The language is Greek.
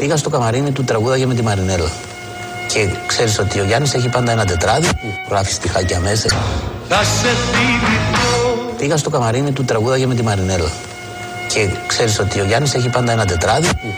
Πήγα στο καμαρίνι του, τραγούδαγε με τη Μαρινέλα. Και ξέρεις ότι ο Γιάννης έχει πάντα ένα τετράδι που γράφει στιχάκια μέσα. Πήγα στο καμαρίνι του, τραγούδαγε με τη Μαρινέλα. Και ξέρεις ότι ο Γιάννης έχει πάντα ένα τετράδι που